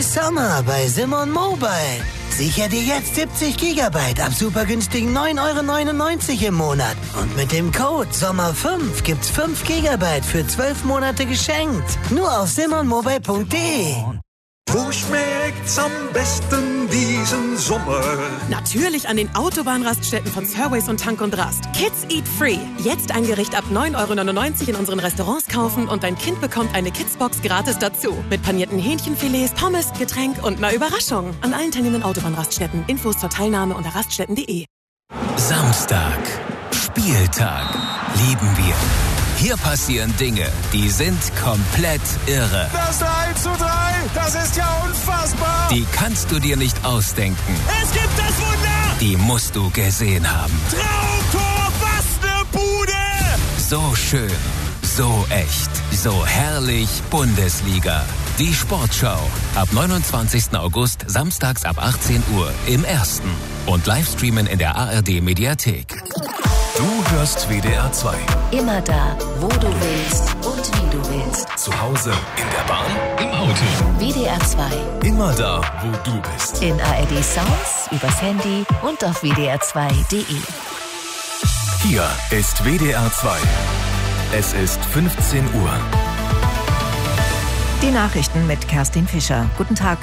Summer bei Simon Mobile. Sicher dir jetzt 70 GB ab supergünstigen 9,99 € im Monat. Und mit dem Code SOMMER5 gibt's 5 GB für 12 Monate geschenkt. Nur auf simonmobile.de. Wo schmeckt's am besten diesen Sommer? Natürlich an den Autobahnraststätten von Surways und Tank und Rast. Kids Eat Free. Jetzt ein Gericht ab 9,99 € in unseren Restaurants kaufen und dein Kind bekommt eine Kidsbox gratis dazu. Mit panierten Hähnchenfilets, Pommes, Getränk und einer Überraschung. An allen teilnehmenden Autobahnraststätten. Infos zur Teilnahme unter raststätten.de. Samstag. Spieltag. Lieben wir. Hier passieren Dinge, die sind komplett irre. Das 3:3, das ist ja unfassbar. Die kannst du dir nicht ausdenken. Es gibt das Wunder. Die musst du gesehen haben. Traumtor, was ne Bude. So schön, so echt, so herrlich Bundesliga. Die Sportschau. Ab 29. August, samstags ab 18 Uhr im Ersten. Und Livestreamen in der ARD-Mediathek. Du hörst WDR 2. Immer da, wo du willst und wie du willst. Zu Hause, in der Bahn, im Auto. WDR 2. Immer da, wo du bist. In ARD Sounds, übers Handy und auf wdr2.de. Hier ist WDR 2. Es ist 15 Uhr. Die Nachrichten mit Kerstin Fischer. Guten Tag.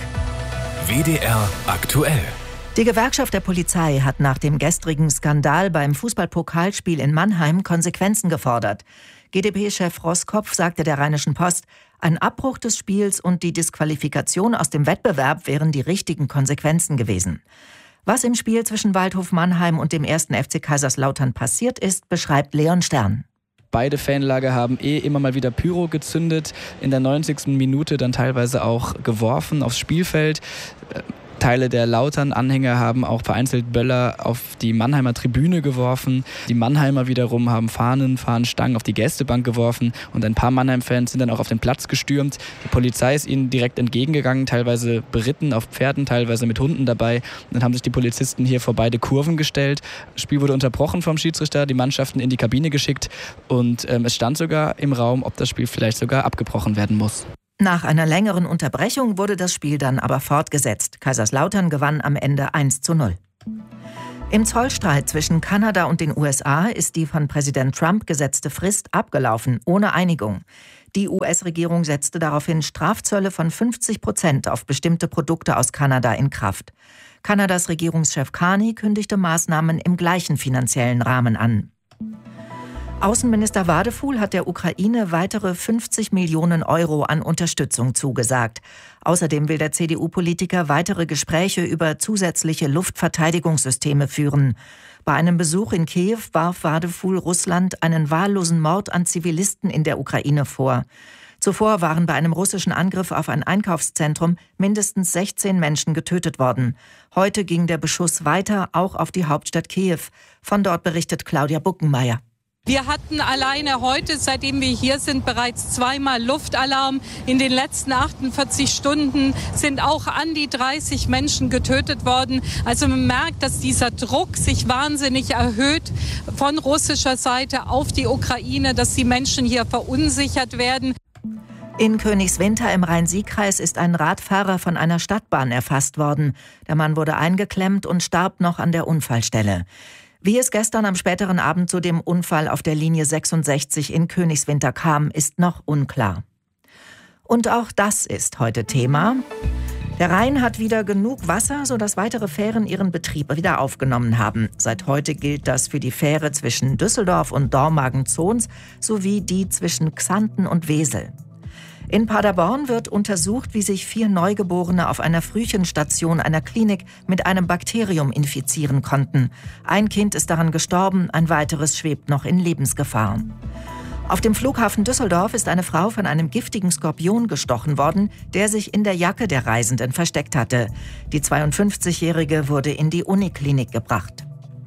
WDR aktuell. Die Gewerkschaft der Polizei hat nach dem gestrigen Skandal beim Fußballpokalspiel in Mannheim Konsequenzen gefordert. GdP-Chef Roskopf sagte der Rheinischen Post, ein Abbruch des Spiels und die Disqualifikation aus dem Wettbewerb wären die richtigen Konsequenzen gewesen. Was im Spiel zwischen Waldhof Mannheim und dem 1. FC Kaiserslautern passiert ist, beschreibt Leon Stern. Beide Fanlager haben immer mal wieder Pyro gezündet, in der 90. Minute dann teilweise auch geworfen aufs Spielfeld. Teile der Lautern-Anhänger haben auch vereinzelt Böller auf die Mannheimer Tribüne geworfen. Die Mannheimer wiederum haben Fahnenstangen auf die Gästebank geworfen und ein paar Mannheim-Fans sind dann auch auf den Platz gestürmt. Die Polizei ist ihnen direkt entgegengegangen, teilweise beritten auf Pferden, teilweise mit Hunden dabei. Und dann haben sich die Polizisten hier vor beide Kurven gestellt. Das Spiel wurde unterbrochen vom Schiedsrichter, die Mannschaften in die Kabine geschickt und es stand sogar im Raum, ob das Spiel vielleicht sogar abgebrochen werden muss. Nach einer längeren Unterbrechung wurde das Spiel dann aber fortgesetzt. Kaiserslautern gewann am Ende 1:0. Im Zollstreit zwischen Kanada und den USA ist die von Präsident Trump gesetzte Frist abgelaufen, ohne Einigung. Die US-Regierung setzte daraufhin Strafzölle von 50% auf bestimmte Produkte aus Kanada in Kraft. Kanadas Regierungschef Carney kündigte Maßnahmen im gleichen finanziellen Rahmen an. Außenminister Wadefuhl hat der Ukraine weitere 50 Millionen € an Unterstützung zugesagt. Außerdem will der CDU-Politiker weitere Gespräche über zusätzliche Luftverteidigungssysteme führen. Bei einem Besuch in Kiew warf Wadefuhl Russland einen wahllosen Mord an Zivilisten in der Ukraine vor. Zuvor waren bei einem russischen Angriff auf ein Einkaufszentrum mindestens 16 Menschen getötet worden. Heute ging der Beschuss weiter, auch auf die Hauptstadt Kiew. Von dort berichtet Claudia Buckenmeier. Wir hatten alleine heute, seitdem wir hier sind, bereits 2-mal Luftalarm. In den letzten 48 Stunden sind auch an die 30 Menschen getötet worden. Also man merkt, dass dieser Druck sich wahnsinnig erhöht von russischer Seite auf die Ukraine, dass die Menschen hier verunsichert werden. In Königswinter im Rhein-Sieg-Kreis ist ein Radfahrer von einer Stadtbahn erfasst worden. Der Mann wurde eingeklemmt und starb noch an der Unfallstelle. Wie es gestern am späteren Abend zu dem Unfall auf der Linie 66 in Königswinter kam, ist noch unklar. Und auch das ist heute Thema. Der Rhein hat wieder genug Wasser, sodass weitere Fähren ihren Betrieb wieder aufgenommen haben. Seit heute gilt das für die Fähre zwischen Düsseldorf und Dormagen-Zons sowie die zwischen Xanten und Wesel. In Paderborn wird untersucht, wie sich 4 Neugeborene auf einer Frühchenstation einer Klinik mit einem Bakterium infizieren konnten. Ein Kind ist daran gestorben, ein weiteres schwebt noch in Lebensgefahr. Auf dem Flughafen Düsseldorf ist eine Frau von einem giftigen Skorpion gestochen worden, der sich in der Jacke der Reisenden versteckt hatte. Die 52-Jährige wurde in die Uniklinik gebracht.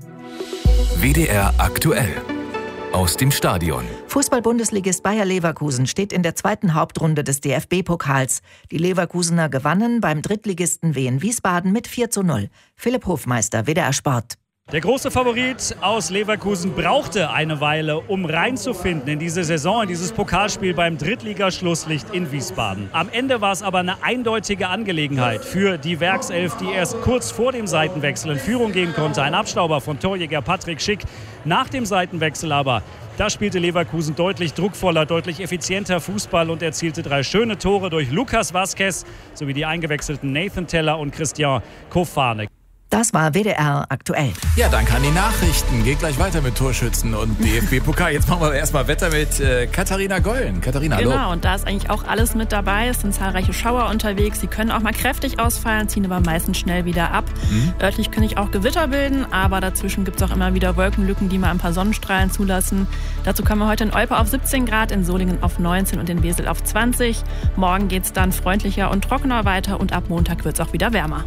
WDR aktuell. Aus dem Stadion. Fußball-Bundesligist Bayer Leverkusen steht in der zweiten Hauptrunde des DFB-Pokals. Die Leverkusener gewannen beim Drittligisten Wien Wiesbaden mit 4:0. Philipp Hofmeister, WDR Sport. Der große Favorit aus Leverkusen brauchte eine Weile, um reinzufinden in diese Saison, in dieses Pokalspiel beim Drittligaschlusslicht in Wiesbaden. Am Ende war es aber eine eindeutige Angelegenheit für die Werkself, die erst kurz vor dem Seitenwechsel in Führung gehen konnte. Ein Abstauber von Torjäger Patrick Schick. Nach dem Seitenwechsel aber, da spielte Leverkusen deutlich druckvoller, deutlich effizienter Fußball und erzielte 3 schöne Tore durch Lucas Vazquez sowie die eingewechselten Nathan Teller und Christian Kofane. Das war WDR aktuell. Ja, danke an die Nachrichten. Geht gleich weiter mit Torschützen und DFB-Pokal. Jetzt machen wir erstmal Wetter mit Katharina Gollen. Katharina, hallo. Genau, und da ist eigentlich auch alles mit dabei. Es sind zahlreiche Schauer unterwegs. Sie können auch mal kräftig ausfallen, ziehen aber meistens schnell wieder ab. Örtlich können sich auch Gewitter bilden, aber dazwischen gibt es auch immer wieder Wolkenlücken, die mal ein paar Sonnenstrahlen zulassen. Dazu kommen wir heute in Olpe auf 17 Grad, in Solingen auf 19 und in Wesel auf 20. Morgen geht es dann freundlicher und trockener weiter und ab Montag wird es auch wieder wärmer.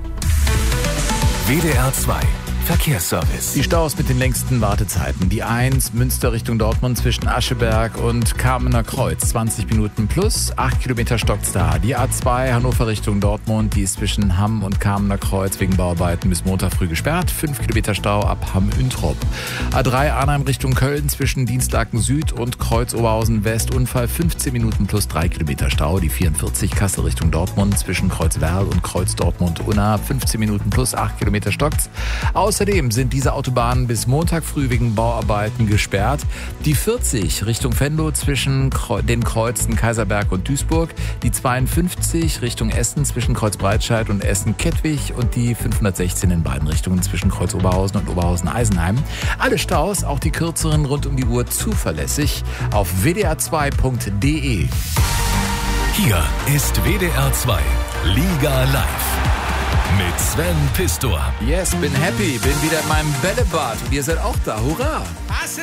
WDR 2 Verkehrsservice. Die Staus mit den längsten Wartezeiten. Die 1 Münster Richtung Dortmund zwischen Ascheberg und Kamener Kreuz. 20 Minuten plus, 8 Kilometer stockt's da. Die A2 Hannover Richtung Dortmund, die ist zwischen Hamm und Kamener Kreuz wegen Bauarbeiten bis Montag früh gesperrt. 5 Kilometer Stau ab Hamm-Üntrop. A3 Arnhem Richtung Köln zwischen Dienstlaken Süd und Kreuz Oberhausen West. Unfall 15 Minuten plus 3 Kilometer Stau. Die 44 Kassel Richtung Dortmund zwischen Kreuz Werl und Kreuz Dortmund-Unna. 15 Minuten plus 8 Kilometer stockt's. Außerdem sind diese Autobahnen bis Montag früh wegen Bauarbeiten gesperrt. Die 40 Richtung Venlo zwischen den Kreuzen Kaiserberg und Duisburg. Die 52 Richtung Essen zwischen Kreuz Breitscheid und Essen-Kettwig. Und die 516 in beiden Richtungen zwischen Kreuz Oberhausen und Oberhausen-Eisenheim. Alle Staus, auch die kürzeren, rund um die Uhr zuverlässig auf wdr2.de. Hier ist WDR 2 Liga Live. Mit Sven Pistor. Yes, bin happy, bin wieder in meinem Bällebad und ihr seid auch da. Hurra!